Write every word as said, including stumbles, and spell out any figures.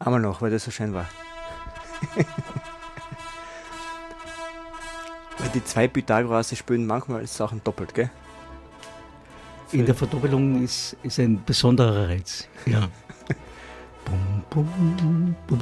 Einmal noch, weil das so schön war. Weil die zwei Pythagoras spielen manchmal Sachen doppelt, gell? In der Verdoppelung ist, ist ein besonderer Reiz. Ja. Bum, bum, bum,